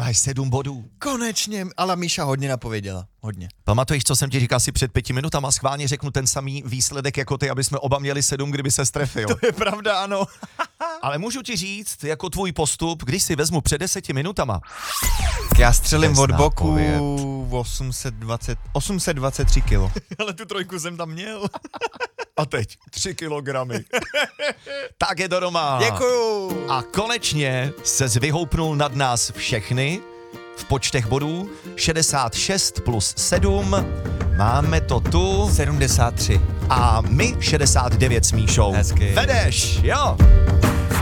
máš 7 bodů. Konečně, ale Míša hodně napověděla. Hodně. Pamatuješ, co jsem ti říkal asi před 5 minutama? Schválně řeknu ten samý výsledek jako ty, aby jsme oba měli 7, kdyby se strefil. To je pravda, ano. Ale můžu ti říct, jako tvůj postup, když si vezmu před 10 minutama. Já střelím od Přesná boku pověď. 823 kilo. Ale tu trojku jsem tam měl. A teď 3 kilogramy. Tak je to doma. Děkuju. A konečně se vyhoupnul nad nás všechny v počtech bodů. 66 plus 7. Máme to tu. 73. A my 69 s Míšou. Hezky. Vedeš, jo.